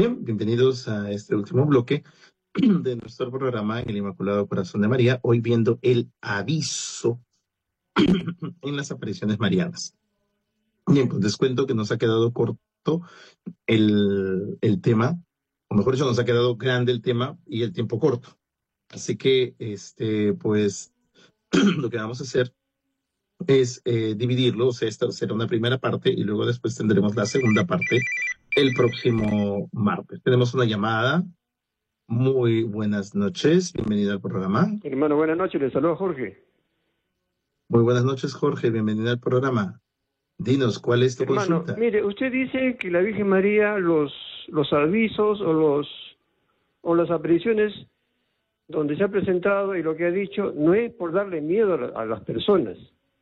Bien, bienvenidos a este último bloque de nuestro programa El Inmaculado Corazón de María, hoy viendo el aviso en las apariciones marianas. Bien, pues les cuento que nos ha quedado corto el tema, o mejor dicho, nos ha quedado grande el tema y el tiempo corto. Así que, pues, lo que vamos a hacer es dividirlo, o sea, esta será una primera parte y luego después tendremos la segunda parte el próximo martes. Tenemos una llamada. Muy buenas noches, bienvenida al programa. Hermano, buenas noches, le saludo a Jorge. Muy buenas noches, Jorge, bienvenida al programa. Dinos, ¿cuál es tu Hermano, consulta? mire, usted dice que la Virgen María, los avisos o las apariciones donde se ha presentado y lo que ha dicho, no es por darle miedo a las personas.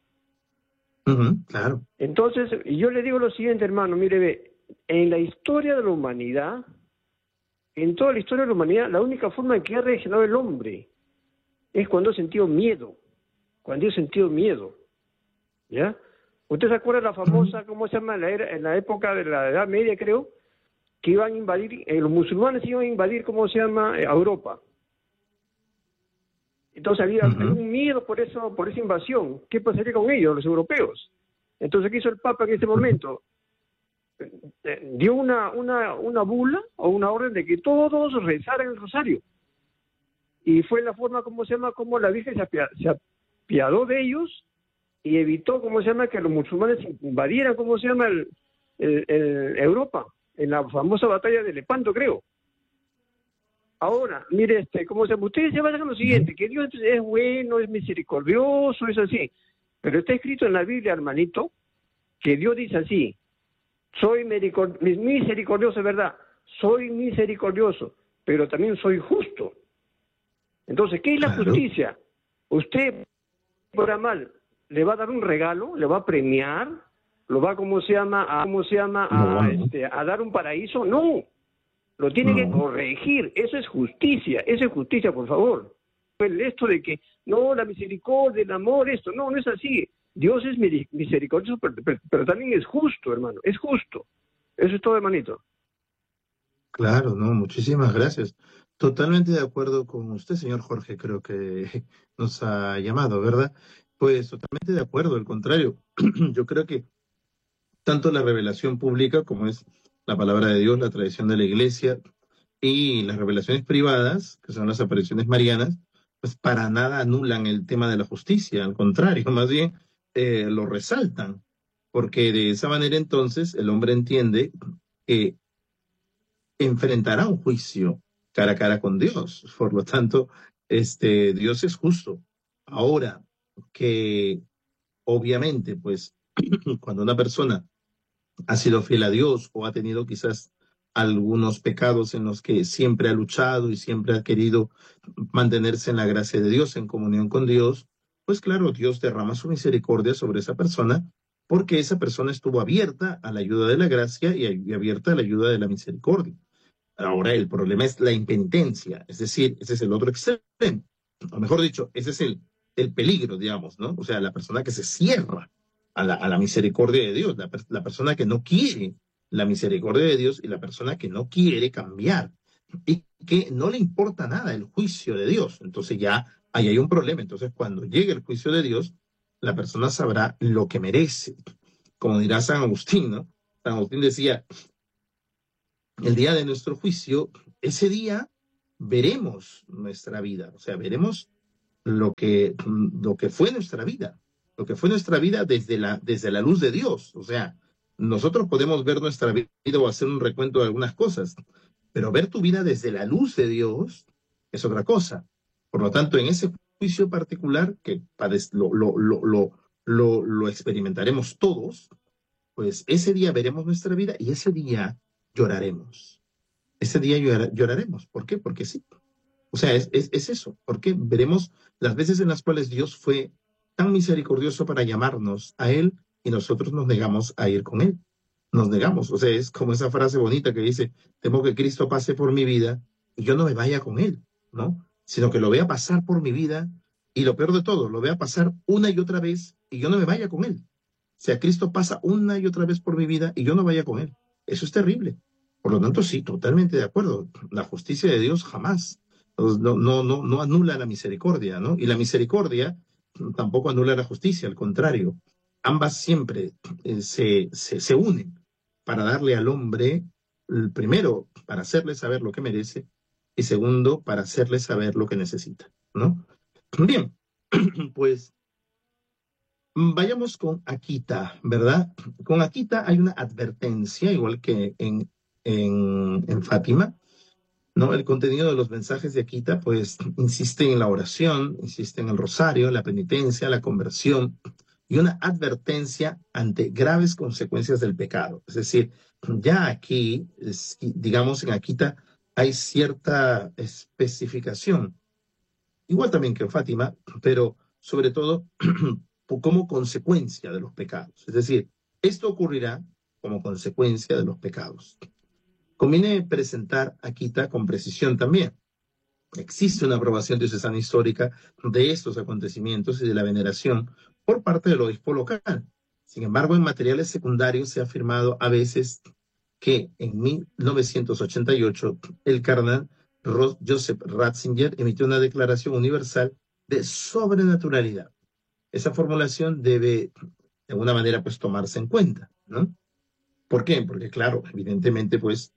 Claro. Entonces, yo le digo lo siguiente, hermano, mire, ve, en la historia de la humanidad, en toda la historia de la humanidad, la única forma en que ha reaccionado el hombre es cuando ha sentido miedo, ¿ya? ¿Usted se acuerda de la famosa, cómo se llama, en la época de la Edad Media, creo, que iban a invadir, los musulmanes iban a invadir, ¿cómo se llama?, a Europa. Entonces había un miedo por esa invasión. ¿Qué pasaría con ellos, los europeos? Entonces, ¿qué hizo el Papa en ese momento? Dio una bula o una orden de que todos rezaran el rosario. Y fue la forma, ¿cómo se llama?, como la Virgen se apiadó de ellos y evitó, ¿cómo se llama?, que los musulmanes invadieran, ¿cómo se llama?, Europa, en la famosa batalla de Lepanto, creo. Ahora, mire, ¿cómo se llama? Ustedes se basan en lo siguiente, que Dios es bueno, es misericordioso, es así. Pero está escrito en la Biblia, hermanito, que Dios dice así: soy misericordioso, es verdad, soy misericordioso, pero también soy justo. Entonces, ¿qué es la justicia? Usted, por mal, le va a dar un regalo, le va a premiar, lo va, a dar un paraíso. No, lo tiene que corregir. Eso es justicia, por favor. Esto de que, no, la misericordia, el amor, esto, no es así. Dios es misericordioso, pero también es justo, hermano, es justo. Eso es todo, hermanito. Claro, no, muchísimas gracias. Totalmente de acuerdo con usted, señor Jorge, creo que nos ha llamado, ¿verdad? Pues totalmente de acuerdo, al contrario. Yo creo que tanto la revelación pública, como es la palabra de Dios, la tradición de la Iglesia, y las revelaciones privadas, que son las apariciones marianas, pues para nada anulan el tema de la justicia, al contrario, más bien lo resaltan, porque de esa manera entonces el hombre entiende que enfrentará un juicio cara a cara con Dios. Por lo tanto, Dios es justo. Ahora que obviamente, pues, cuando una persona ha sido fiel a Dios o ha tenido quizás algunos pecados en los que siempre ha luchado y siempre ha querido mantenerse en la gracia de Dios, en comunión con Dios, pues claro, Dios derrama su misericordia sobre esa persona porque esa persona estuvo abierta a la ayuda de la gracia y abierta a la ayuda de la misericordia. Ahora el problema es la impenitencia, es decir, ese es el otro extremo, o mejor dicho, ese es el peligro, digamos, ¿no? O sea, la persona que se cierra a la misericordia de Dios, la persona que no quiere la misericordia de Dios y la persona que no quiere cambiar y que no le importa nada el juicio de Dios. Entonces ya ahí hay un problema. Entonces cuando llegue el juicio de Dios, la persona sabrá lo que merece. Como dirá San Agustín, ¿no? San Agustín decía, el día de nuestro juicio, ese día veremos nuestra vida, o sea, veremos lo que fue nuestra vida, lo que fue nuestra vida desde la luz de Dios. O sea, nosotros podemos ver nuestra vida o hacer un recuento de algunas cosas, pero ver tu vida desde la luz de Dios es otra cosa. Por lo tanto, en ese juicio particular que lo experimentaremos todos, pues ese día veremos nuestra vida y ese día lloraremos. Ese día lloraremos. ¿Por qué? Porque sí. O sea, es eso, porque veremos las veces en las cuales Dios fue tan misericordioso para llamarnos a Él y nosotros nos negamos a ir con Él. Nos negamos. O sea, es como esa frase bonita que dice, temo que Cristo pase por mi vida y yo no me vaya con Él, ¿no? Sino que lo vea pasar por mi vida y lo peor de todo, lo vea pasar una y otra vez y yo no me vaya con Él. O sea, Cristo pasa una y otra vez por mi vida y yo no vaya con Él. Eso es terrible. Por lo tanto, sí, totalmente de acuerdo. La justicia de Dios jamás no anula la misericordia, ¿no? Y la misericordia tampoco anula la justicia, al contrario. Ambas siempre se unen para darle al hombre, primero, para hacerle saber lo que merece, y segundo, para hacerle saber lo que necesita, ¿no? Bien, pues vayamos con Akita, ¿verdad? Con Akita hay una advertencia, igual que en Fátima, ¿no? El contenido de los mensajes de Akita, pues, insiste en la oración, insiste en el rosario, la penitencia, la conversión y una advertencia ante graves consecuencias del pecado. Es decir, ya aquí, digamos, en Akita hay cierta especificación, igual también que en Fátima, pero sobre todo como consecuencia de los pecados. Es decir, esto ocurrirá como consecuencia de los pecados. Conviene presentar Akita con precisión también. Existe una aprobación diocesana histórica de estos acontecimientos y de la veneración por parte del obispo local. Sin embargo, en materiales secundarios se ha afirmado a veces que en 1988 el cardenal Joseph Ratzinger emitió una declaración universal de sobrenaturalidad. Esa formulación debe, de alguna manera, pues tomarse en cuenta, ¿no? ¿Por qué? Porque, claro, evidentemente, pues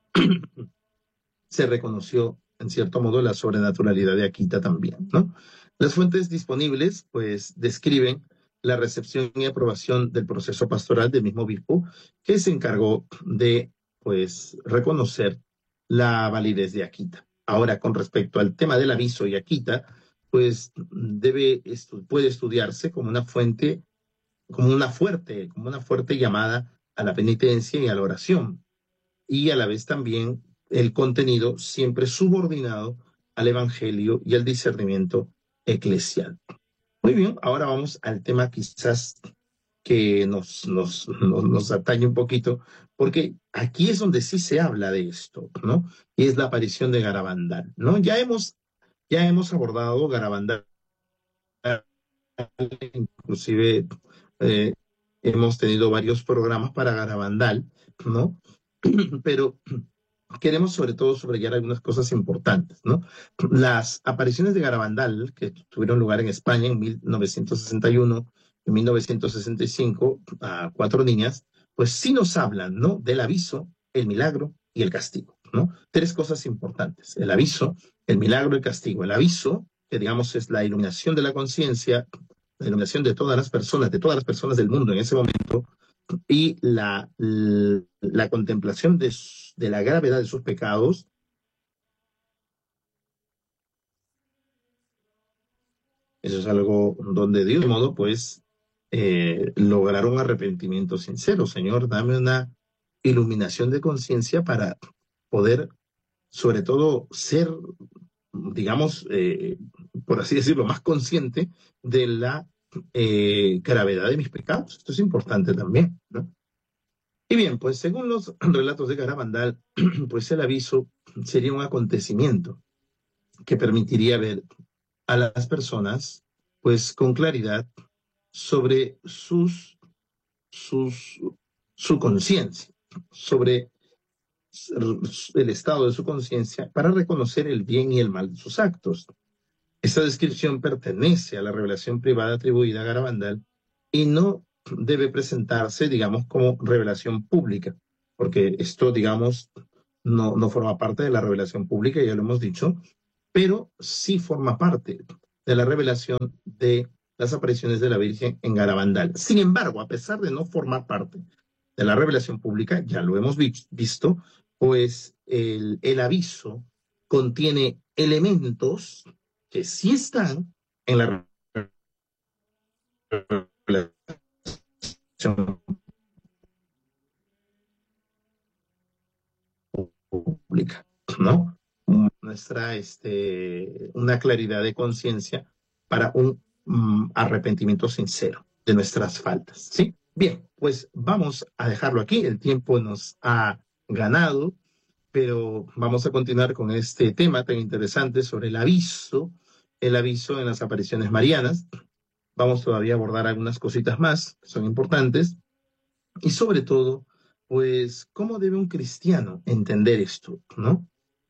se reconoció, en cierto modo, la sobrenaturalidad de Akita también, ¿no? Las fuentes disponibles, pues, describen la recepción y aprobación del proceso pastoral del mismo obispo, que se encargó de, pues, reconocer la validez de Akita. Ahora, con respecto al tema del aviso y Akita, pues, puede estudiarse como una fuente, como una fuerte llamada a la penitencia y a la oración, y a la vez también el contenido siempre subordinado al evangelio y al discernimiento eclesial. Muy bien, ahora vamos al tema quizás que nos atañe un poquito, porque aquí es donde sí se habla de esto, ¿no? Y es la aparición de Garabandal, ¿no? Ya hemos abordado Garabandal, inclusive eh, hemos tenido varios programas para Garabandal, ¿no? Pero queremos sobre todo subrayar algunas cosas importantes, ¿no? Las apariciones de Garabandal, que tuvieron lugar en España en 1961 y 1965, a 4 niñas, pues sí nos hablan, ¿no? Del aviso, el milagro y el castigo, ¿no? 3 cosas importantes: el aviso, el milagro y el castigo. El aviso, que digamos es la iluminación de la conciencia, la iluminación de todas las personas del mundo en ese momento, y la contemplación de la gravedad de sus pecados. Eso es algo donde Dios, de modo, pues, lograr un arrepentimiento sincero. Señor, dame una iluminación de conciencia para poder, sobre todo, ser, digamos, por así decirlo, más consciente de la gravedad de mis pecados. Esto es importante también, ¿no? Y bien, pues según los relatos de Garabandal, pues el aviso sería un acontecimiento que permitiría ver a las personas, pues con claridad, sobre sus, su conciencia, sobre el estado de su conciencia para reconocer el bien y el mal de sus actos. Esta descripción pertenece a la revelación privada atribuida a Garabandal y no debe presentarse, digamos, como revelación pública, porque esto, digamos, no forma parte de la revelación pública, ya lo hemos dicho, pero sí forma parte de la revelación de las apariciones de la Virgen en Garabandal. Sin embargo, a pesar de no formar parte de la revelación pública, ya lo hemos visto, pues el aviso contiene elementos que sí están en la revelación pública, ¿no? Una claridad de conciencia para un arrepentimiento sincero de nuestras faltas, ¿sí? Bien, pues vamos a dejarlo aquí. El tiempo nos ha ganado, pero vamos a continuar con este tema tan interesante sobre el aviso en las apariciones marianas. Vamos todavía a abordar algunas cositas más que son importantes y sobre todo, pues, ¿cómo debe un cristiano entender esto, no?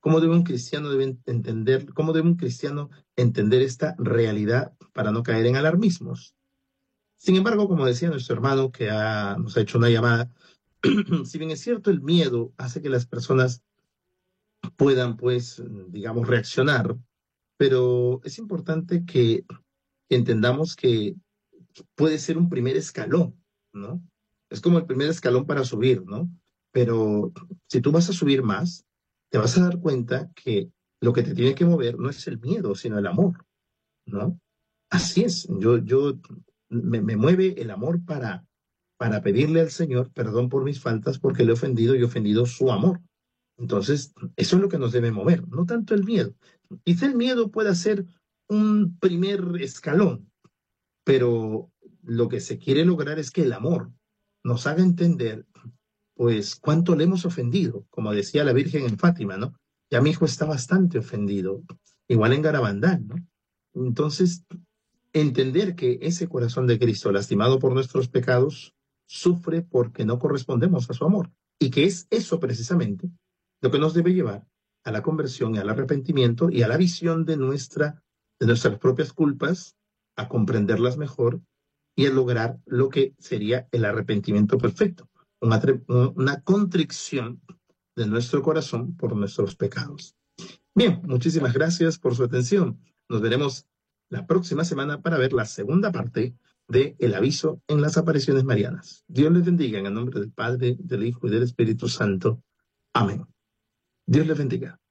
¿Cómo debe un cristiano entender esta realidad para no caer en alarmismos? Sin embargo, como decía nuestro hermano nos ha hecho una llamada, si bien es cierto, el miedo hace que las personas puedan, pues, digamos, reaccionar, pero es importante que entendamos que puede ser un primer escalón, ¿no? Es como el primer escalón para subir, ¿no? Pero si tú vas a subir más, te vas a dar cuenta que lo que te tiene que mover no es el miedo, sino el amor, ¿no? Así es, me mueve el amor para pedirle al Señor perdón por mis faltas porque le he ofendido y he ofendido su amor. Entonces, eso es lo que nos debe mover, no tanto el miedo. Quizá el miedo pueda ser un primer escalón, pero lo que se quiere lograr es que el amor nos haga entender, pues, cuánto le hemos ofendido, como decía la Virgen en Fátima, ¿no? Ya mi hijo está bastante ofendido, igual en Garabandal, ¿no? Entonces, entender que ese corazón de Cristo, lastimado por nuestros pecados, sufre porque no correspondemos a su amor, y que es eso precisamente lo que nos debe llevar a la conversión y al arrepentimiento y a la visión de nuestras propias culpas, a comprenderlas mejor y a lograr lo que sería el arrepentimiento perfecto, una contrición de nuestro corazón por nuestros pecados. Bien, muchísimas gracias por su atención. Nos veremos la próxima semana para ver la segunda parte de El aviso en las apariciones marianas. Dios les bendiga en el nombre del Padre, del Hijo y del Espíritu Santo. Amén. Dios les bendiga.